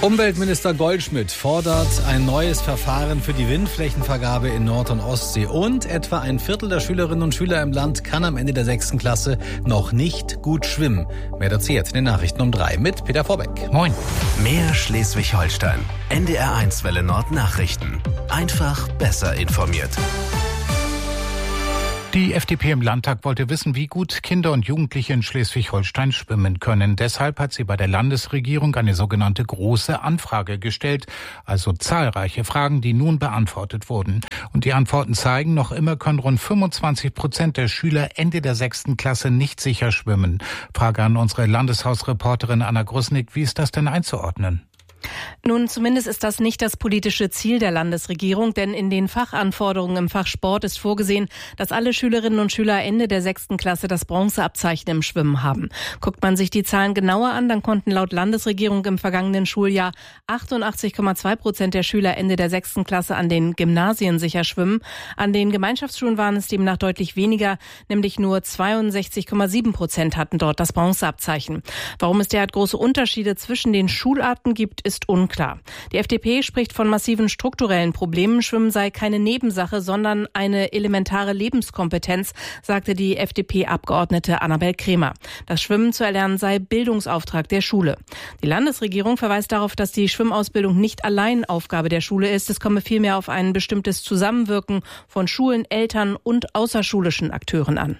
Umweltminister Goldschmidt fordert ein neues Verfahren für die Windflächenvergabe in Nord- und Ostsee. Und etwa ein Viertel der Schülerinnen und Schüler im Land kann am Ende der 6. Klasse noch nicht gut schwimmen. Mehr dazu jetzt in den Nachrichten um 3 mit Peter Vorbeck. Moin. Mehr Schleswig-Holstein. NDR1 Welle Nord Nachrichten. Einfach besser informiert. Die FDP im Landtag wollte wissen, wie gut Kinder und Jugendliche in Schleswig-Holstein schwimmen können. Deshalb hat sie bei der Landesregierung eine sogenannte große Anfrage gestellt, also zahlreiche Fragen, die nun beantwortet wurden. Und die Antworten zeigen, noch immer können rund 25% der Schüler Ende der 6. Klasse nicht sicher schwimmen. Frage an unsere Landeshausreporterin Anna Grusnick, wie ist das denn einzuordnen? Nun, zumindest ist das nicht das politische Ziel der Landesregierung, denn in den Fachanforderungen im Fach Sport ist vorgesehen, dass alle Schülerinnen und Schüler Ende der 6. Klasse das Bronzeabzeichen im Schwimmen haben. Guckt man sich die Zahlen genauer an, dann konnten laut Landesregierung im vergangenen Schuljahr 88,2% der Schüler Ende der 6. Klasse an den Gymnasien sicher schwimmen. An den Gemeinschaftsschulen waren es demnach deutlich weniger, nämlich nur 62,7% hatten dort das Bronzeabzeichen. Warum es derart große Unterschiede zwischen den Schularten gibt, ist unklar. Die FDP spricht von massiven strukturellen Problemen. Schwimmen sei keine Nebensache, sondern eine elementare Lebenskompetenz, sagte die FDP-Abgeordnete Annabel Krämer. Das Schwimmen zu erlernen sei Bildungsauftrag der Schule. Die Landesregierung verweist darauf, dass die Schwimmausbildung nicht allein Aufgabe der Schule ist. Es komme vielmehr auf ein bestimmtes Zusammenwirken von Schulen, Eltern und außerschulischen Akteuren an.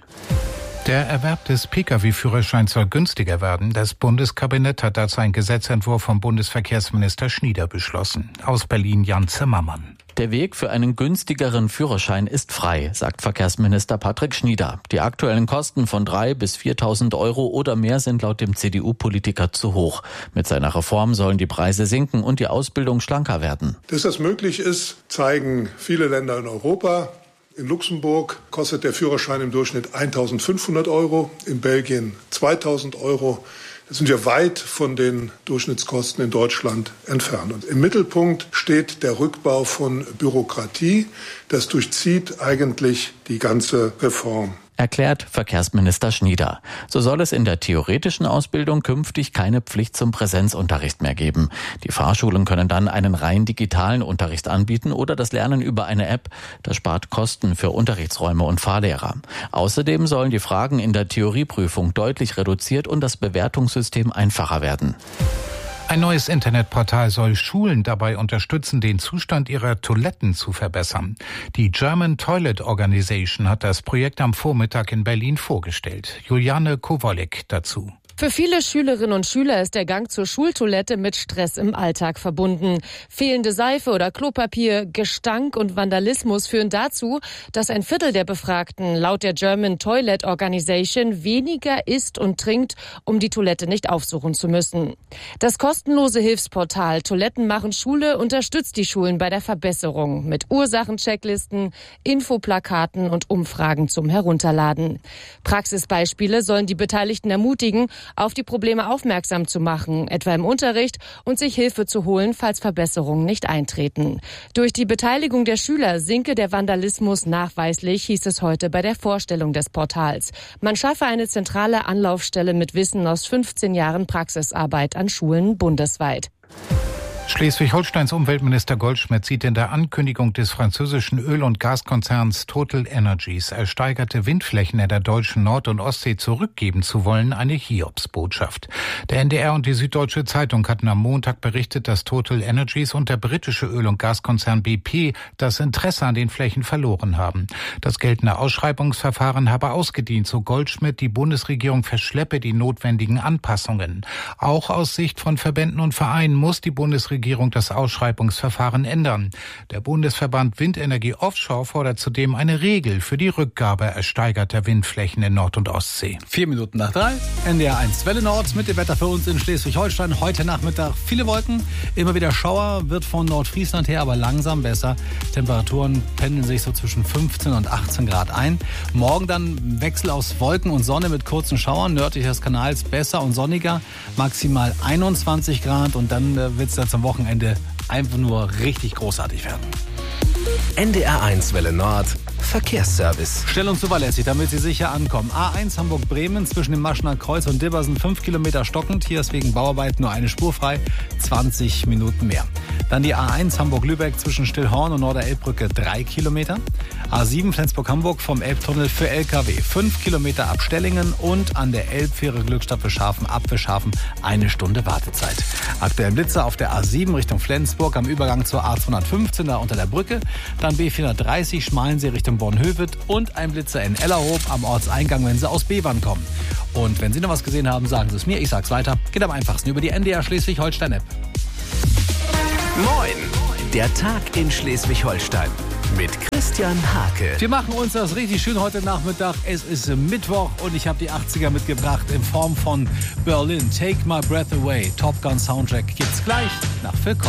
Der Erwerb des Pkw-Führerscheins soll günstiger werden. Das Bundeskabinett hat dazu einen Gesetzentwurf vom Bundesverkehrsminister Schnieder beschlossen. Aus Berlin Jan Zimmermann. Der Weg für einen günstigeren Führerschein ist frei, sagt Verkehrsminister Patrick Schnieder. Die aktuellen Kosten von 3.000 bis 4.000 Euro oder mehr sind laut dem CDU-Politiker zu hoch. Mit seiner Reform sollen die Preise sinken und die Ausbildung schlanker werden. Dass das möglich ist, zeigen viele Länder in Europa. In Luxemburg kostet der Führerschein im Durchschnitt 1.500 Euro, in Belgien 2.000 Euro. Das sind wir weit von den Durchschnittskosten in Deutschland entfernt. Und im Mittelpunkt steht der Rückbau von Bürokratie. Das durchzieht eigentlich die ganze Reform. Erklärt Verkehrsminister Schnieder. So soll es in der theoretischen Ausbildung künftig keine Pflicht zum Präsenzunterricht mehr geben. Die Fahrschulen können dann einen rein digitalen Unterricht anbieten oder das Lernen über eine App. Das spart Kosten für Unterrichtsräume und Fahrlehrer. Außerdem sollen die Fragen in der Theorieprüfung deutlich reduziert und das Bewertungssystem einfacher werden. Ein neues Internetportal soll Schulen dabei unterstützen, den Zustand ihrer Toiletten zu verbessern. Die German Toilet Organization hat das Projekt am Vormittag in Berlin vorgestellt. Juliane Kowalik dazu. Für viele Schülerinnen und Schüler ist der Gang zur Schultoilette mit Stress im Alltag verbunden. Fehlende Seife oder Klopapier, Gestank und Vandalismus führen dazu, dass ein Viertel der Befragten laut der German Toilet Organization weniger isst und trinkt, um die Toilette nicht aufsuchen zu müssen. Das kostenlose Hilfsportal Toiletten machen Schule unterstützt die Schulen bei der Verbesserung mit Ursachenchecklisten, Infoplakaten und Umfragen zum Herunterladen. Praxisbeispiele sollen die Beteiligten ermutigen, auf die Probleme aufmerksam zu machen, etwa im Unterricht, und sich Hilfe zu holen, falls Verbesserungen nicht eintreten. Durch die Beteiligung der Schüler sinke der Vandalismus nachweislich, hieß es heute bei der Vorstellung des Portals. Man schaffe eine zentrale Anlaufstelle mit Wissen aus 15 Jahren Praxisarbeit an Schulen bundesweit. Schleswig-Holsteins Umweltminister Goldschmidt sieht in der Ankündigung des französischen Öl- und Gaskonzerns Total Energies, ersteigerte Windflächen in der deutschen Nord- und Ostsee zurückgeben zu wollen, eine Hiobsbotschaft. Der NDR und die Süddeutsche Zeitung hatten am Montag berichtet, dass Total Energies und der britische Öl- und Gaskonzern BP das Interesse an den Flächen verloren haben. Das geltende Ausschreibungsverfahren habe ausgedient, so Goldschmidt, die Bundesregierung verschleppe die notwendigen Anpassungen. Auch aus Sicht von Verbänden und Vereinen muss die Bundesregierung das Ausschreibungsverfahren ändern. Der Bundesverband Windenergie Offshore fordert zudem eine Regel für die Rückgabe ersteigerter Windflächen in Nord- und Ostsee. 4 Minuten nach 3, NDR1 Welle Nord mit dem Wetter für uns in Schleswig-Holstein. Heute Nachmittag viele Wolken, immer wieder Schauer, wird von Nordfriesland her aber langsam besser. Temperaturen pendeln sich so zwischen 15 und 18 Grad ein. Morgen dann Wechsel aus Wolken und Sonne mit kurzen Schauern, nördlich des Kanals besser und sonniger, maximal 21 Grad und dann wird es dann zum Wochenende einfach nur richtig großartig werden. NDR1 Welle Nord Verkehrsservice. Stellungszuverlässig, damit Sie sicher ankommen. A1 Hamburg-Bremen zwischen dem Maschener Kreuz und Dibbersen 5 Kilometer stockend. Hier ist wegen Bauarbeit nur eine Spur frei. 20 Minuten mehr. Dann die A1 Hamburg-Lübeck zwischen Stillhorn und Norderelbbrücke 3 Kilometer. A7 Flensburg-Hamburg vom Elbtunnel für LKW 5 Kilometer ab Stellingen und an der Elbfähre Glückstadt Fischhafen ab Fischhafen 1 Stunde Wartezeit. Aktuell Blitzer auf der A7 Richtung Flensburg am Übergang zur A215 da unter der Brücke. Dann B430 Schmalensee Richtung Bornhöved und ein Blitzer in Ellerhof am Ortseingang, wenn Sie aus Bevern kommen. Und wenn Sie noch was gesehen haben, sagen Sie es mir, ich sag's weiter. Geht am einfachsten über die NDR Schleswig-Holstein-App. Moin, der Tag in Schleswig-Holstein mit Christian Hake. Wir machen uns das richtig schön heute Nachmittag. Es ist Mittwoch und ich habe die 80er mitgebracht in Form von Berlin. Take My Breath Away. Top Gun Soundtrack gibt's gleich nach Phil Collins.